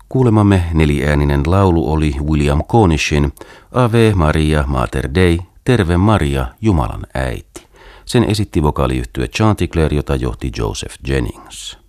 Kuulemamme neliääninen laulu oli William Cornishin Ave Maria Mater Dei, Terve Maria, Jumalan äiti. Sen esitti vokaaliyhtye Chanticleer, jota johti Joseph Jennings.